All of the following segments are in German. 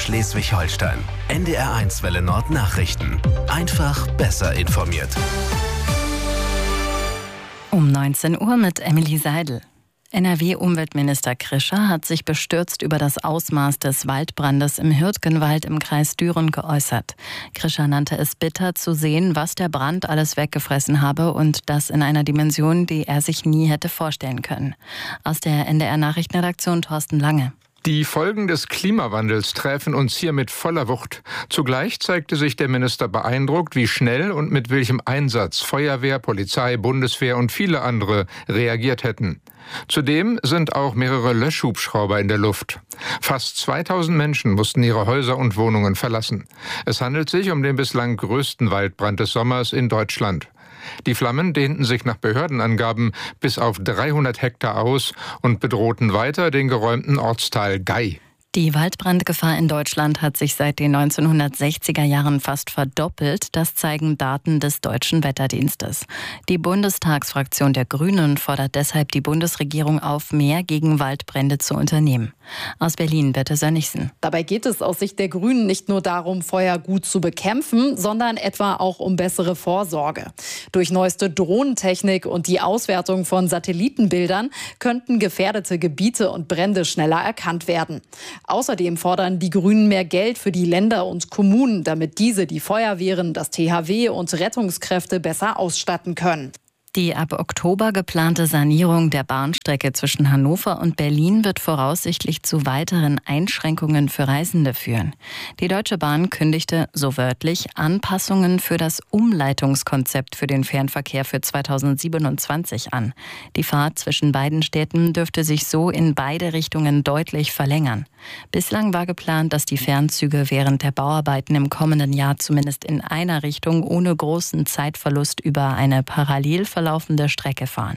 Schleswig-Holstein. NDR1 Welle Nord Nachrichten. Einfach besser informiert. Um 19 Uhr mit Emily Seidel. NRW-Umweltminister Krischer hat sich bestürzt über das Ausmaß des Waldbrandes im Hürtgenwald im Kreis Düren geäußert. Krischer nannte es bitter zu sehen, was der Brand alles weggefressen habe und das in einer Dimension, die er sich nie hätte vorstellen können. Aus der NDR-Nachrichtenredaktion Thorsten Lange. Die Folgen des Klimawandels treffen uns hier mit voller Wucht. Zugleich zeigte sich der Minister beeindruckt, wie schnell und mit welchem Einsatz Feuerwehr, Polizei, Bundeswehr und viele andere reagiert hätten. Zudem sind auch mehrere Löschhubschrauber in der Luft. Fast 2000 Menschen mussten ihre Häuser und Wohnungen verlassen. Es handelt sich um den bislang größten Waldbrand des Sommers in Deutschland. Die Flammen dehnten sich nach Behördenangaben bis auf 300 Hektar aus und bedrohten weiter den geräumten Ortsteil Gay. Die Waldbrandgefahr in Deutschland hat sich seit den 1960er Jahren fast verdoppelt. Das zeigen Daten des Deutschen Wetterdienstes. Die Bundestagsfraktion der Grünen fordert deshalb die Bundesregierung auf, mehr gegen Waldbrände zu unternehmen. Aus Berlin, Birte Sönnigsen. Dabei geht es aus Sicht der Grünen nicht nur darum, Feuer gut zu bekämpfen, sondern etwa auch um bessere Vorsorge. Durch neueste Drohnentechnik und die Auswertung von Satellitenbildern könnten gefährdete Gebiete und Brände schneller erkannt werden. Außerdem fordern die Grünen mehr Geld für die Länder und Kommunen, damit diese die Feuerwehren, das THW und Rettungskräfte besser ausstatten können. Die ab Oktober geplante Sanierung der Bahnstrecke zwischen Hannover und Berlin wird voraussichtlich zu weiteren Einschränkungen für Reisende führen. Die Deutsche Bahn kündigte, so wörtlich, Anpassungen für das Umleitungskonzept für den Fernverkehr für 2027 an. Die Fahrt zwischen beiden Städten dürfte sich so in beide Richtungen deutlich verlängern. Bislang war geplant, dass die Fernzüge während der Bauarbeiten im kommenden Jahr zumindest in einer Richtung ohne großen Zeitverlust über eine parallel verlaufende Strecke fahren.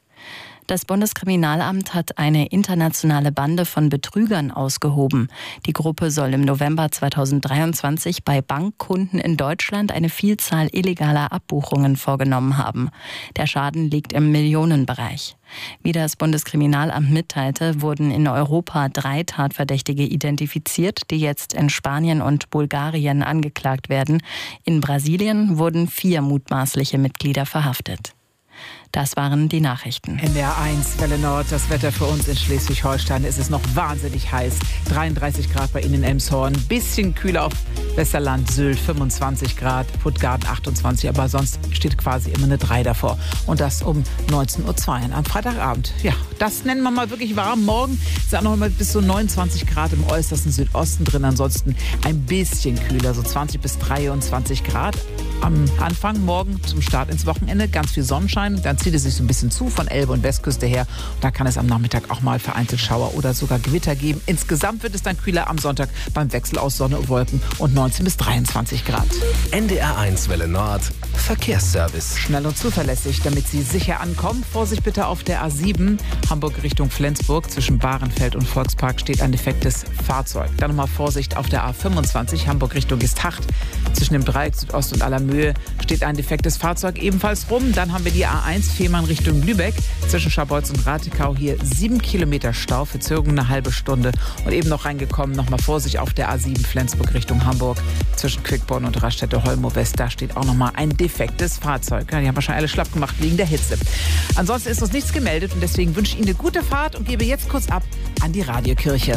Das Bundeskriminalamt hat eine internationale Bande von Betrügern ausgehoben. Die Gruppe soll im November 2023 bei Bankkunden in Deutschland eine Vielzahl illegaler Abbuchungen vorgenommen haben. Der Schaden liegt im Millionenbereich. Wie das Bundeskriminalamt mitteilte, wurden in Europa 3 Tatverdächtige identifiziert, die jetzt in Spanien und Bulgarien angeklagt werden. In Brasilien wurden 4 mutmaßliche Mitglieder verhaftet. Das waren die Nachrichten. NDR1 Welle Nord, das Wetter für uns in Schleswig-Holstein. Es ist noch wahnsinnig heiß. 33 Grad bei Ihnen in Elmshorn. Bisschen kühler auf Westerland, Sylt, 25 Grad, Puttgarten 28. Aber sonst steht quasi immer eine 3 davor. Und das um 19.02 Uhr am Freitagabend. Ja, das nennen wir mal wirklich warm. Morgen ist auch noch mal bis zu 29 Grad im äußersten Südosten drin. Ansonsten ein bisschen kühler, so 20 bis 23 Grad. Am Anfang morgen zum Start ins Wochenende ganz viel Sonnenschein. Dann zieht es sich so ein bisschen zu von Elbe und Westküste her. Und da kann es am Nachmittag auch mal vereinzelt Schauer oder sogar Gewitter geben. Insgesamt wird es dann kühler am Sonntag beim Wechsel aus Sonne und Wolken und 19 bis 23 Grad. NDR1 Welle Nord Verkehrsservice. Schnell und zuverlässig, damit Sie sicher ankommen. Vorsicht bitte auf der A7 Hamburg Richtung Flensburg. Zwischen Bahrenfeld und Volkspark steht ein defektes Fahrzeug. Dann nochmal Vorsicht auf der A25 Hamburg Richtung Gestacht. Zwischen dem Dreieck Südost und Allermöhe steht ein defektes Fahrzeug ebenfalls rum. Dann haben wir die A1 Fehmarn Richtung Lübeck. Zwischen Scharbeutz und Rathekau hier 7 Kilometer Stau, Verzögerung eine halbe Stunde. Und eben noch reingekommen, nochmal Vorsicht auf der A7 Flensburg Richtung Hamburg. Zwischen Quickborn und Raststätte-Holmow West, da steht auch nochmal ein defektes Fahrzeug. Ja, die haben wahrscheinlich alle schlapp gemacht wegen der Hitze. Ansonsten ist uns nichts gemeldet und deswegen wünsche ich Ihnen eine gute Fahrt und gebe jetzt kurz ab an die Radiokirche.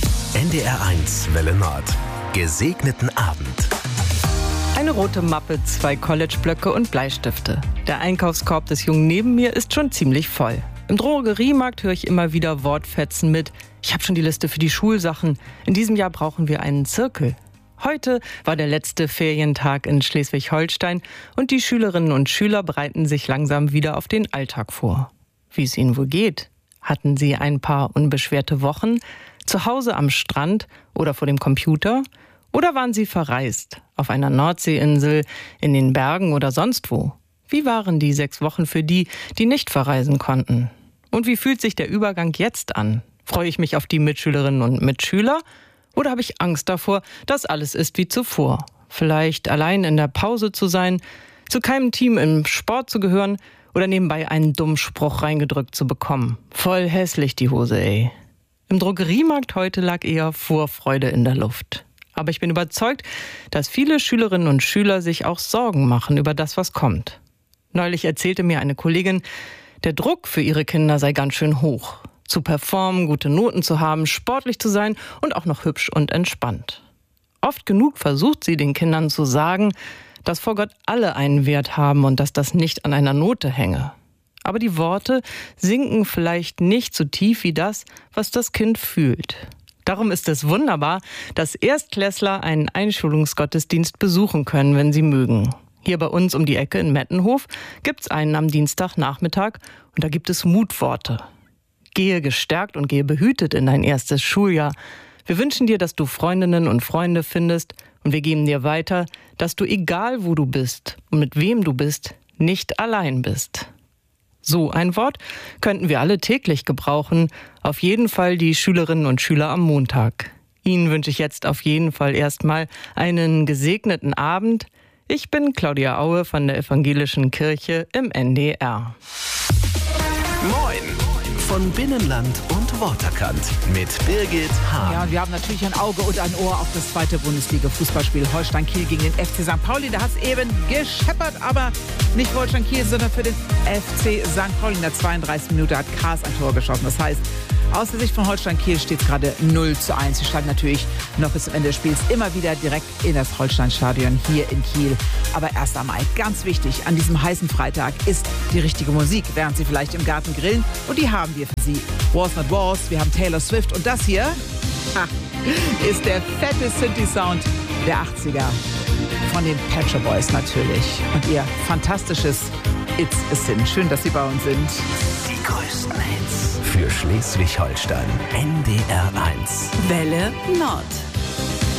NDR1 Welle Nord. Gesegneten Abend. Eine rote Mappe, 2 Collegeblöcke und Bleistifte. Der Einkaufskorb des Jungen neben mir ist schon ziemlich voll. Im Drogeriemarkt höre ich immer wieder Wortfetzen mit: Ich habe schon die Liste für die Schulsachen. In diesem Jahr brauchen wir einen Zirkel. Heute war der letzte Ferientag in Schleswig-Holstein und die Schülerinnen und Schüler bereiten sich langsam wieder auf den Alltag vor. Wie es ihnen wohl geht? Hatten sie ein paar unbeschwerte Wochen? Zu Hause am Strand oder vor dem Computer? Oder waren sie verreist? Auf einer Nordseeinsel, in den Bergen oder sonst wo? Wie waren die 6 Wochen für die, die nicht verreisen konnten? Und wie fühlt sich der Übergang jetzt an? Freue ich mich auf die Mitschülerinnen und Mitschüler? Oder habe ich Angst davor, dass alles ist wie zuvor? Vielleicht allein in der Pause zu sein, zu keinem Team im Sport zu gehören oder nebenbei einen dummen Spruch reingedrückt zu bekommen. Voll hässlich die Hose, ey. Im Drogeriemarkt heute lag eher Vorfreude in der Luft. Aber ich bin überzeugt, dass viele Schülerinnen und Schüler sich auch Sorgen machen über das, was kommt. Neulich erzählte mir eine Kollegin, der Druck für ihre Kinder sei ganz schön hoch. Zu performen, gute Noten zu haben, sportlich zu sein und auch noch hübsch und entspannt. Oft genug versucht sie den Kindern zu sagen, dass vor Gott alle einen Wert haben und dass das nicht an einer Note hänge. Aber die Worte sinken vielleicht nicht so tief wie das, was das Kind fühlt. Darum ist es wunderbar, dass Erstklässler einen Einschulungsgottesdienst besuchen können, wenn sie mögen. Hier bei uns um die Ecke in Mettenhof gibt's einen am Dienstagnachmittag und da gibt es Mutworte. Gehe gestärkt und gehe behütet in dein erstes Schuljahr. Wir wünschen dir, dass du Freundinnen und Freunde findest und wir geben dir weiter, dass du, egal wo du bist und mit wem du bist, nicht allein bist. So ein Wort könnten wir alle täglich gebrauchen, auf jeden Fall die Schülerinnen und Schüler am Montag. Ihnen wünsche ich jetzt auf jeden Fall erstmal einen gesegneten Abend. Ich bin Claudia Aue von der Evangelischen Kirche im NDR. Moin! Von Binnenland und Waterkant mit Birgit Hahn. Ja, und wir haben natürlich ein Auge und ein Ohr auf das zweite Bundesliga-Fußballspiel Holstein Kiel gegen den FC St. Pauli. Da hat es eben gescheppert, aber nicht für Holstein Kiel, sondern für den FC St. Pauli. In der 32. Minute hat Kaas ein Tor geschossen. Das heißt, aus der Sicht von Holstein Kiel steht es gerade 0:1. Sie schreiben natürlich noch bis zum Ende des Spiels immer wieder direkt in das Holstein-Stadion hier in Kiel. Aber erst einmal, ganz wichtig, an diesem heißen Freitag ist die richtige Musik, während Sie vielleicht im Garten grillen. Und die haben wir für Sie. Wars Not Wars, wir haben Taylor Swift und das hier ist der fette Synthi-Sound der 80er. Von den Pet Shop Boys natürlich. Und ihr fantastisches It's a Sin. Schön, dass Sie bei uns sind. Die größten Hits für Schleswig-Holstein. NDR 1. Welle Nord.